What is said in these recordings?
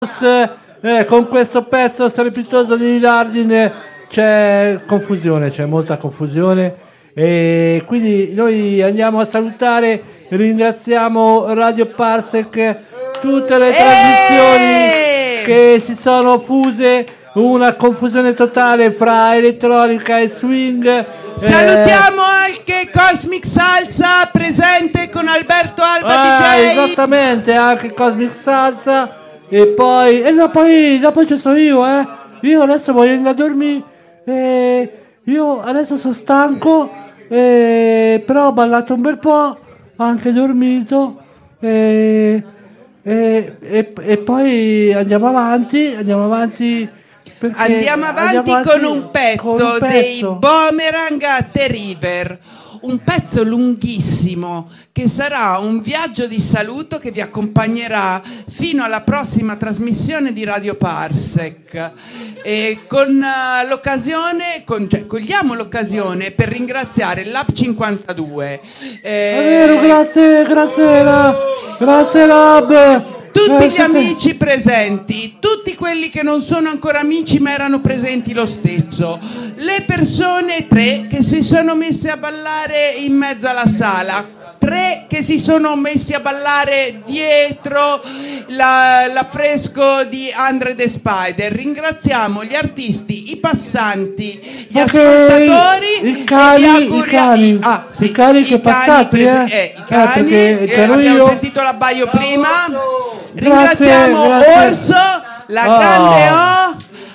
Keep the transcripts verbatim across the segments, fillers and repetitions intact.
Eh, con questo pezzo strepitoso di Lardin c'è confusione, c'è molta confusione, e quindi noi andiamo a salutare, ringraziamo Radio Parsec, tutte le trasmissioni che si sono fuse, una confusione totale fra elettronica e swing. Salutiamo eh, anche Cosmic Salsa presente con Alberto Alba ah, D J. Esattamente, anche Cosmic Salsa. E poi, e no, poi dopo ci sono io, eh. Io adesso voglio andare a dormire. Eh, io adesso sono stanco, eh, però ho ballato un bel po', ho anche dormito. Eh, eh, e, e poi andiamo avanti, andiamo avanti. Andiamo avanti, andiamo avanti con, un pezzo, con un pezzo dei Boomerang a The River. Un pezzo lunghissimo che sarà un viaggio di saluto che vi accompagnerà fino alla prossima trasmissione di Radio Parsec. E con uh, l'occasione, con, cioè, cogliamo l'occasione per ringraziare Lab cinquantadue. Eh, È vero, grazie, grazie, la, grazie Lab. Tutti gli amici presenti, tutti quelli che non sono ancora amici ma erano presenti lo stesso, le persone tre che si sono messe a ballare in mezzo alla sala, tre che si sono messi a ballare dietro la, l'affresco di Andre the Spider. Ringraziamo gli artisti, i passanti, gli okay, ascoltatori, i cani, e gli i cani, ah, sì, i cani che i passati, cani, eh? eh, i cani, eh, eh, abbiamo io. sentito l'abbaio prima. Grazie, Ringraziamo grazie. Orso, la oh. grande O,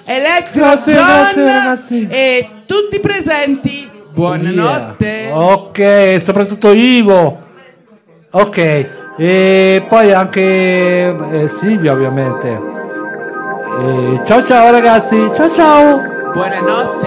Electrozone e tutti presenti. Buonanotte. Yeah. Ok, soprattutto Ivo. Ok, e poi anche eh, Silvia ovviamente. E ciao ciao ragazzi, ciao ciao. Buonanotte.